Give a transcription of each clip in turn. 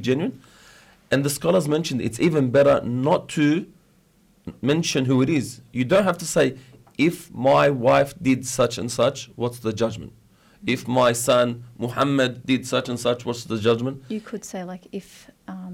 genuine. And the scholars mentioned it's even better not to mention who it is. You don't have to say, if my wife did such and such, what's the judgment? If my son Muhammad did such and such, what's the judgment? You could say like if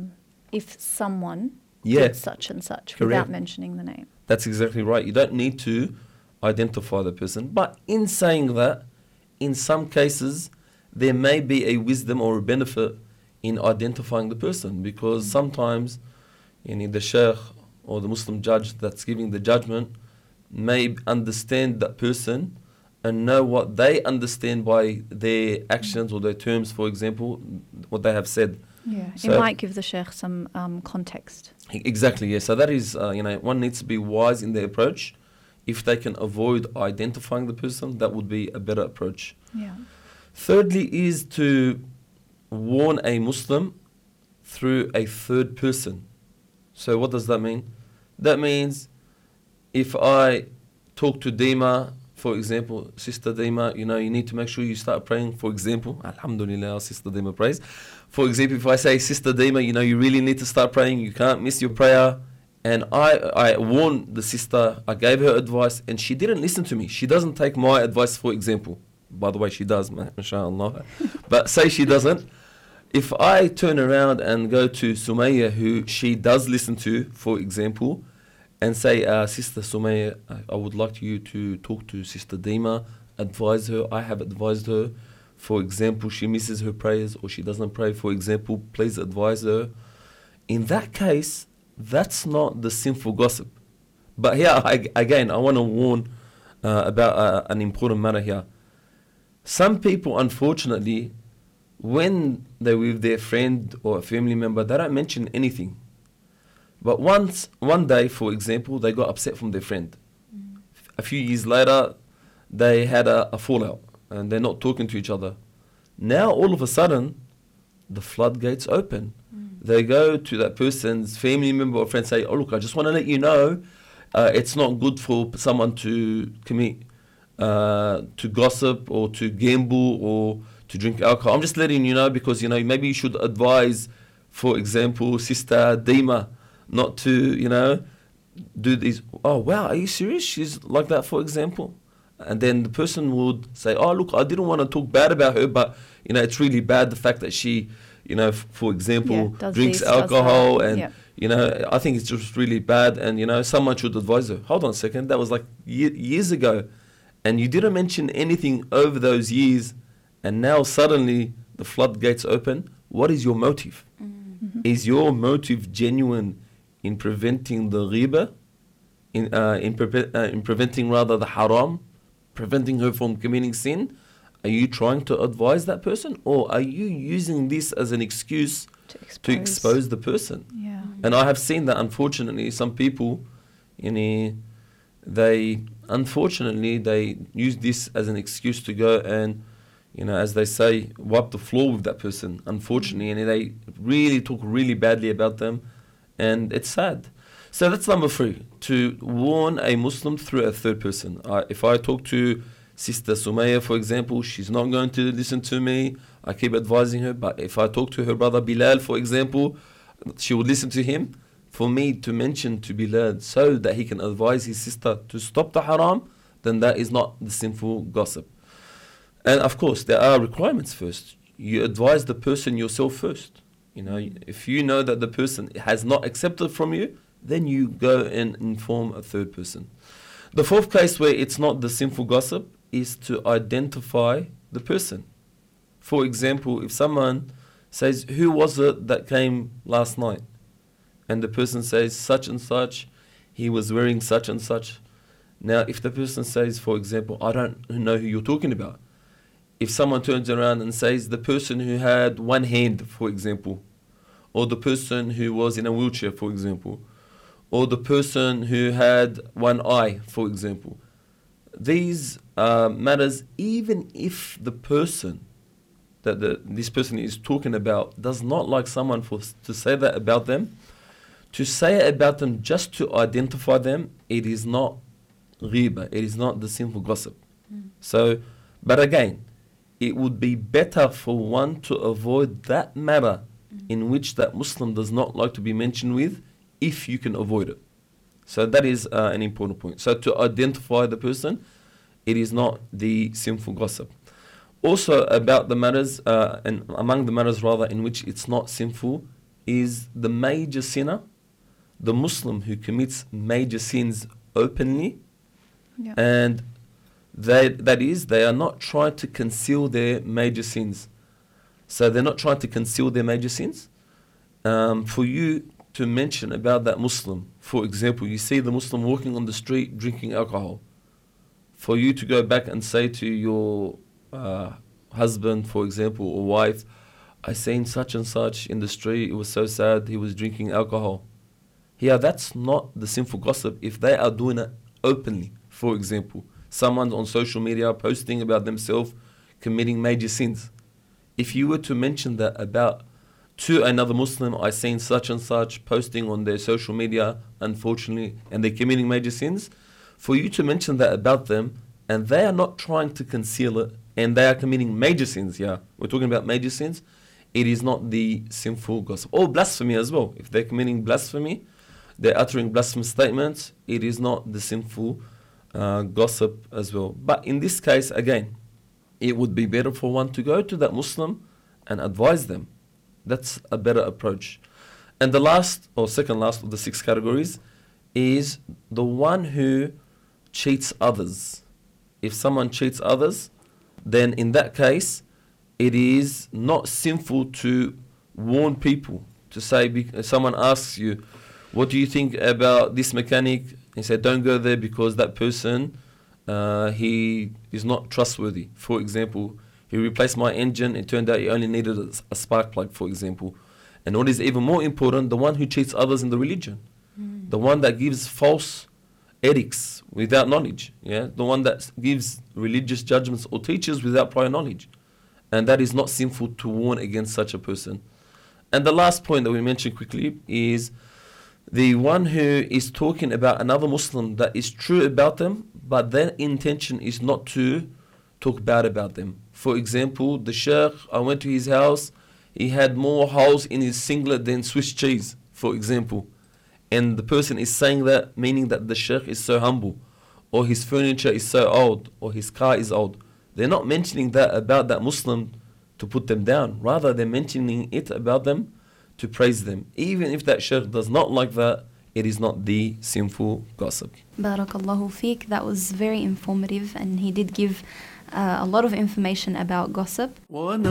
someone Yeah. did such and such Correct. without mentioning the name. That's exactly right. You don't need to identify the person. But in saying that, in some cases, there may be a wisdom or a benefit in identifying the person, because sometimes the sheikh or the Muslim judge that's giving the judgment may understand that person and know what they understand by their actions or their terms, for example, what they have said. Yeah, So- it might give the sheikh some context. Exactly, yeah. So that is, one needs to be wise in their approach. If they can avoid identifying the person, that would be a better approach. Yeah. Thirdly is to warn a Muslim through a third person. So what does that mean? That means if I talk to Dima, for example, Sister Dima, you need to make sure you start praying, for example. Alhamdulillah, Sister Dima prays. For example, if I say, Sister Dima, you really need to start praying, you can't miss your prayer. And I warned the sister, I gave her advice, and she didn't listen to me. She doesn't take my advice, for example. By the way, she does, mashallah. But say she doesn't. If I turn around and go to Sumayya, who she does listen to, for example, and say, Sister Sumayya, I would like you to talk to Sister Dima, advise her. I have advised her. For example, she misses her prayers or she doesn't pray, for example, please advise her. In that case, that's not the sinful gossip. But here, I want to warn about an important matter here. Some people, unfortunately, when they're with their friend or a family member, they don't mention anything. But one day, for example, they got upset from their friend. A few years later, they had a fallout and they're not talking to each other. Now, all of a sudden, the floodgates open. They go to that person's family member or friend, say, oh, look, I just want to let you know it's not good for someone to commit, to gossip or to gamble or to drink alcohol. I'm just letting you know because, maybe you should advise, for example, Sister Dima not to, do these. Oh, wow, are you serious? She's like that, for example. And then the person would say, oh, look, I didn't want to talk bad about her, but, it's really bad the fact that she, for example, drinks alcohol and, I think it's just really bad and, someone should advise her. Hold on a second, that was like years ago and you didn't mention anything over those years and now suddenly the floodgates open. What is your motive? Mm-hmm. Is your motive genuine in preventing the riba, in preventing rather the haram, preventing her from committing sin? Are you trying to advise that person, or are you using this as an excuse to expose the person? Yeah. And I have seen that, unfortunately, some people, they use this as an excuse to go and, as they say, wipe the floor with that person, unfortunately, and they really talk really badly about them, and it's sad. So that's number 3, to warn a Muslim through a third person. If I talk to Sister Sumayya, for example, she's not going to listen to me. I keep advising her. But if I talk to her brother Bilal, for example, she will listen to him. For me to mention to Bilal so that he can advise his sister to stop the haram, then that is not the sinful gossip. And of course, there are requirements first. You advise the person yourself first. If you know that the person has not accepted from you, then you go and inform a third person. The 4th case where it's not the sinful gossip is to identify the person. For example, if someone says, who was it that came last night? And the person says, such and such, he was wearing such and such. Now, if the person says, for example, I don't know who you're talking about. If someone turns around and says, the person who had one hand, for example, or the person who was in a wheelchair, for example, or the person who had one eye, for example. These matters, even if the person that this person is talking about does not like someone to say that about them, to say it about them just to identify them, it is not riba, it is not the sinful gossip. So, but again, it would be better for one to avoid that matter in which that Muslim does not like to be mentioned with, if you can avoid it. So that is an important point. So to identify the person, it is not the sinful gossip. Also about the matters, and among the matters rather, in which it's not sinful, is the major sinner, the Muslim who commits major sins openly, Yeah. and they are not trying to conceal their major sins. So they're not trying to conceal their major sins. For you to mention about that Muslim, for example, you see the Muslim walking on the street drinking alcohol. For you to go back and say to your husband, for example, or wife, I seen such and such in the street, it was so sad, he was drinking alcohol. Yeah, that's not the sinful gossip if they are doing it openly. For example, someone's on social media posting about themselves committing major sins. If you were to mention that about to another Muslim, I seen such and such posting on their social media, unfortunately, and they're committing major sins, for you to mention that about them, and they are not trying to conceal it, and they are committing major sins, yeah, we're talking about major sins, it is not the sinful gossip. Or blasphemy as well. If they're committing blasphemy, they're uttering blasphemous statements, it is not the sinful gossip as well. But in this case, again, it would be better for one to go to that Muslim and advise them. That's a better approach. And the last, or second last of the 6 categories, is the one who cheats others. If someone cheats others, then in that case, it is not sinful to warn people, to say, if someone asks you, what do you think about this mechanic? He said, don't go there because that person, he is not trustworthy. For example, he replaced my engine, it turned out he only needed a spark plug, for example. And what is even more important, the one who cheats others in the religion. The one that gives false edicts without knowledge. Yeah, the one that gives religious judgments or teaches without prior knowledge. And that is not sinful to warn against such a person. And the last point that we mentioned quickly is the one who is talking about another Muslim that is true about them, but their intention is not to talk bad about them. For example, the Sheikh, I went to his house, he had more holes in his singlet than Swiss cheese, for example. And the person is saying that, meaning that the Sheikh is so humble, or his furniture is so old, or his car is old. They're not mentioning that about that Muslim to put them down. Rather, they're mentioning it about them to praise them. Even if that Sheikh does not like that, it is not the sinful gossip. Barakallahu feek. That was very informative, and he did give a lot of information about gossip.